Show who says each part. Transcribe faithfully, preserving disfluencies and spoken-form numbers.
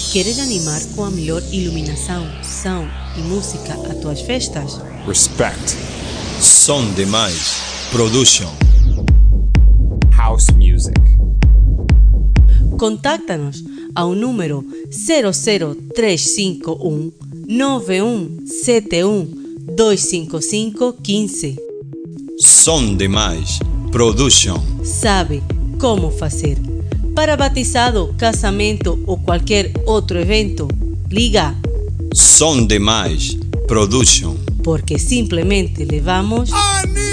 Speaker 1: Queres animar com a melhor iluminação, som e música a tuas festas?
Speaker 2: Respect. Som Demais Production.
Speaker 3: House music.
Speaker 1: Contacta-nos ao número zero zero três cinco um nove um sete um dois cinco cinco um cinco.
Speaker 2: Som Demais Production.
Speaker 1: Sabe como fazer. Para batizado, casamento ou qualquer outro evento, liga
Speaker 2: Som Demais Production.
Speaker 1: porque simplesmente levamos
Speaker 3: Anitta!